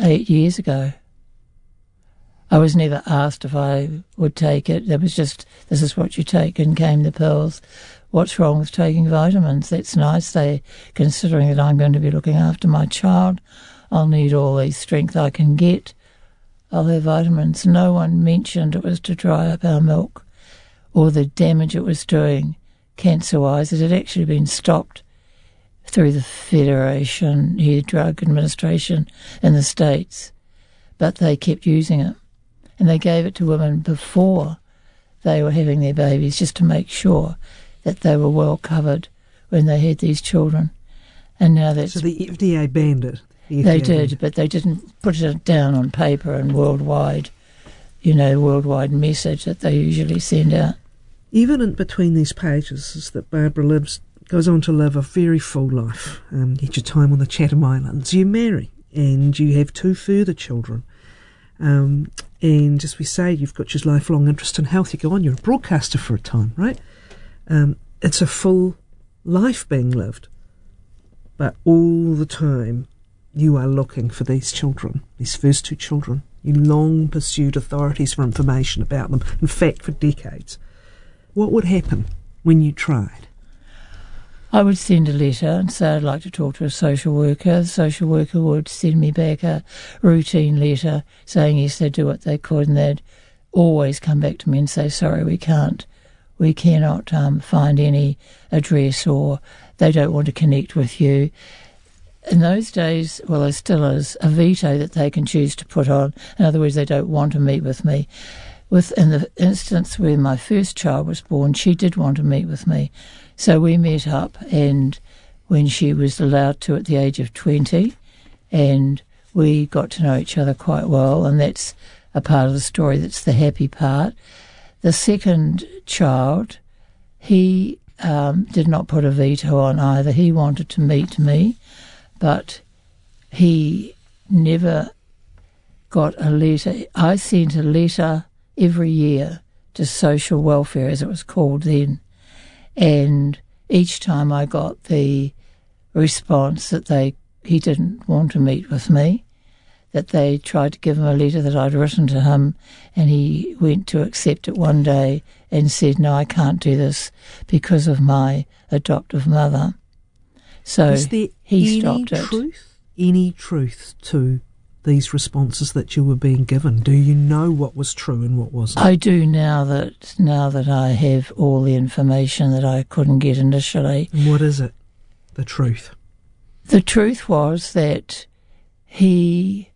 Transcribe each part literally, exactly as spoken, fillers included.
eight years ago. I was never asked if I would take it. It was just, this is what you take, and came the pills. What's wrong with taking vitamins? That's nice. They, considering that I'm going to be looking after my child, I'll need all the strength I can get. I'll have vitamins. No one mentioned it was to dry up our milk or the damage it was doing cancer-wise. It had actually been stopped through the Federation Air Drug Administration in the States, but they kept using it. And they gave it to women before they were having their babies, just to make sure that they were well covered when they had these children. And now that's... So the F D A banned it? The they did, but they didn't put it down on paper and worldwide, you know, worldwide message that they usually send out. Even in between these pages is that Barbara lives, goes on to live a very full life. Um, you get your time on the Chatham Islands. You marry, and you have two further children. Um, and as we say, you've got your lifelong interest in health. You go on, you're a broadcaster for a time, right? Um, it's a full life being lived. But all the time, you are looking for these children, these first two children. You long pursued authorities for information about them, in fact, for decades. What would happen when you tried? I would send a letter and say I'd like to talk to a social worker. The social worker would send me back a routine letter saying yes, they'd do what they could, and they'd always come back to me and say, sorry, we can't, we cannot um, find any address, or they don't want to connect with you. In those days, well, there still is a veto that they can choose to put on. In other words, they don't want to meet with me. With, in the instance where my first child was born, she did want to meet with me. So we met up, and when she was allowed to at the age of twenty, and we got to know each other quite well, and that's a part of the story that's the happy part. The second child, he um, did not put a veto on either. He wanted to meet me, but he never got a letter. I sent a letter every year to social welfare, as it was called then, and each time I got the response that they he didn't want to meet with me, that they tried to give him a letter that I'd written to him, and he went to accept it one day and said, no, I can't do this because of my adoptive mother. So Is there he any stopped it. Truth, any truth to these responses that you were being given? Do you know what was true and what wasn't? I do now that now that I have all the information that I couldn't get initially. And what is it? The truth? The truth was that he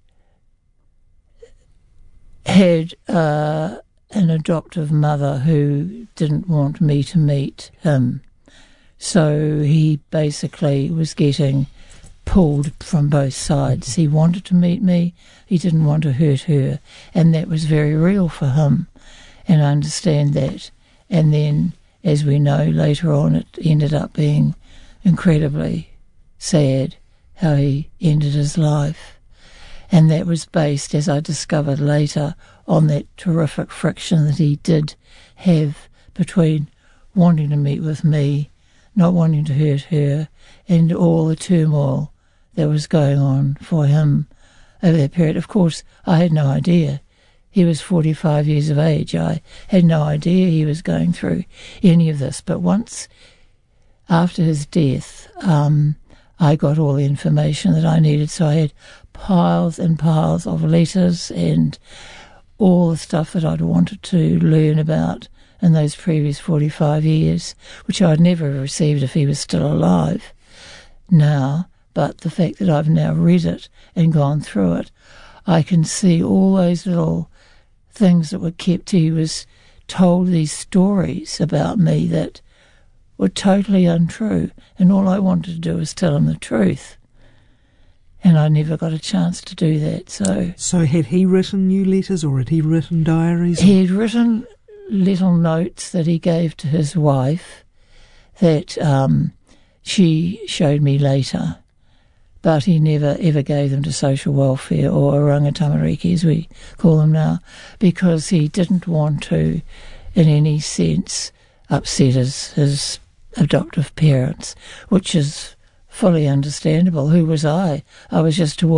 had uh, an adoptive mother who didn't want me to meet him. So he basically was getting pulled from both sides. He wanted to meet me, he didn't want to hurt her, and that was very real for him, and I understand that. And then, as we know, later on it ended up being incredibly sad how he ended his life, and that was based, as I discovered later, on that terrific friction that he did have between wanting to meet with me, not wanting to hurt her, and all the turmoil that was going on for him over that period. Of course, I had no idea. He was forty-five years of age. I had no idea he was going through any of this. But once, after his death, um, I got all the information that I needed. So I had piles and piles of letters and all the stuff that I'd wanted to learn about in those previous forty-five years, which I'd never have received if he was still alive now. But the fact that I've now read it and gone through it, I can see all those little things that were kept. He was told these stories about me that were totally untrue, and all I wanted to do was tell him the truth. And I never got a chance to do that. So, so had he written you letters, or had he written diaries? He had written little notes that he gave to his wife that um, she showed me later. But he never ever gave them to social welfare, or orangatamariki as we call them now, because he didn't want to, in any sense, upset his, his adoptive parents, which is fully understandable. Who was I? I was just a